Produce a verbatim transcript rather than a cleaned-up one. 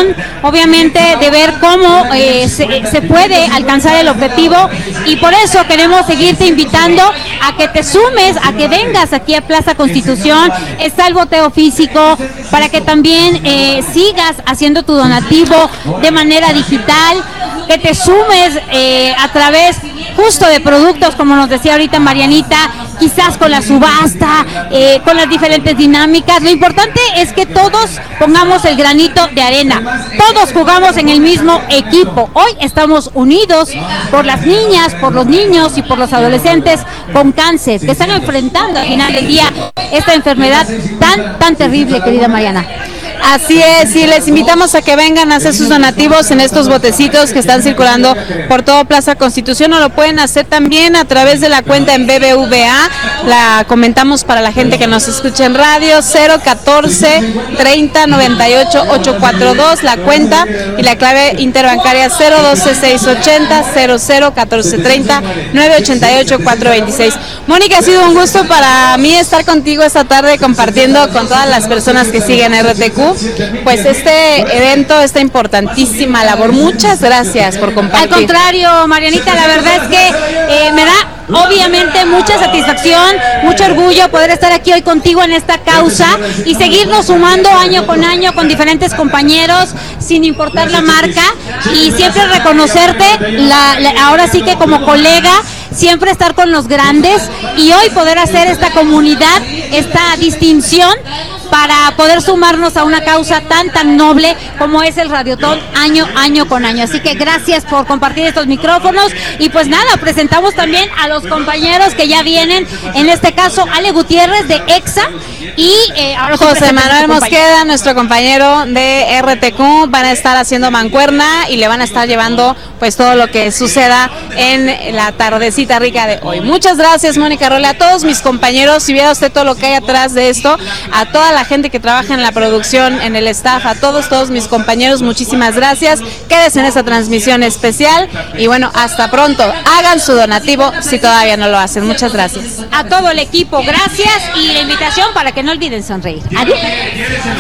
ilusión, obviamente, de ver cómo eh, se, se puede alcanzar el objetivo, y por eso queremos seguirte invitando a que te sumes, a que vengas aquí a Plaza Constitución. Está el boteo físico para que también eh, sigas haciendo tu donativo de manera digital, que te sumes eh, a través justo de productos, como nos decía ahorita Marianita, quizás con la subasta, eh, con las diferentes dinámicas. Lo importante es que todos pongamos el granito de arena, todos jugamos en el mismo equipo. Hoy estamos unidos por las niñas, por los niños y por los adolescentes con cáncer, que están enfrentando al final del día esta enfermedad tan, tan terrible, querida Mariana. Así es, y les invitamos a que vengan a hacer sus donativos en estos botecitos que están circulando por todo Plaza Constitución, o lo pueden hacer también a través de la cuenta en B B V A. La comentamos para la gente que nos escucha en radio: cero catorce treinta noventa y ocho ochocientos cuarenta y dos, la cuenta, y la clave interbancaria cero doce seiscientos ochenta cero cero catorce treinta nueve ochenta y ocho cuatro veintiséis. Mónica, ha sido un gusto para mí estar contigo esta tarde compartiendo con todas las personas que siguen R T Q pues este evento, esta importantísima labor. Muchas gracias por compartir. Al contrario, Marianita, la verdad es que eh, me da obviamente mucha satisfacción, mucho orgullo poder estar aquí hoy contigo en esta causa y seguirnos sumando año con año con diferentes compañeros, sin importar la marca, y siempre reconocerte, la, la, ahora sí que como colega, siempre estar con los grandes, y hoy poder hacer esta comunidad, esta distinción, para poder sumarnos a una causa tan tan noble como es el Radiotón año año con año. Así que gracias por compartir estos micrófonos, y pues nada, presentamos también a los compañeros que ya vienen, en este caso Ale Gutiérrez de EXA y eh, ahora José Manuel Mosqueda, nuestro compañero de R T Q, van a estar haciendo mancuerna y le van a estar llevando pues todo lo que suceda en la tardecita rica de hoy. Muchas gracias, Mónica Rolle, a todos mis compañeros. Si viera usted todo lo que hay atrás de esto, a toda la gente que trabaja en la producción, en el staff, a todos, todos mis compañeros, muchísimas gracias. Quédense en esta transmisión especial y bueno, hasta pronto. Hagan su donativo si todavía no lo hacen. Muchas gracias. A todo el equipo, gracias, y la invitación para que no olviden sonreír. Adiós.